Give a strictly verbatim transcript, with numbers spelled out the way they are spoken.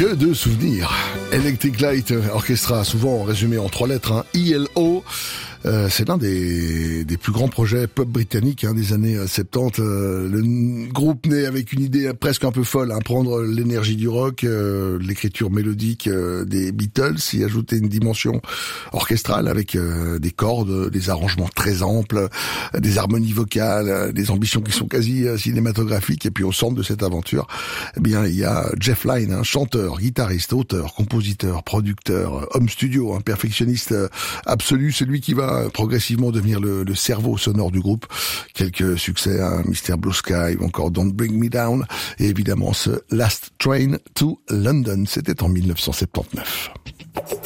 Que de souvenirs. Electric Light Orchestra, souvent résumé en trois lettres, hein, E L O. Euh, c'est l'un des, des plus grands projets pop britanniques hein, des années soixante-dix. Euh, le groupe naît avec une idée presque un peu folle, hein, prendre l'énergie du rock, euh, l'écriture mélodique euh, des Beatles, y ajouter une dimension orchestrale avec euh, des cordes, des arrangements très amples, des harmonies vocales, euh, des ambitions qui sont quasi euh, cinématographiques. Et puis au centre de cette aventure, eh bien il y a Jeff Lynne, hein, chanteur, guitariste, auteur, compositeur, producteur, homme studio, un perfectionniste euh, absolu, celui qui va progressivement devenir le, le cerveau sonore du groupe. Quelques succès, hein, mister Blue Sky ou encore Don't Bring Me Down, et évidemment ce Last Train to London, c'était en mille neuf cent soixante-dix-neuf.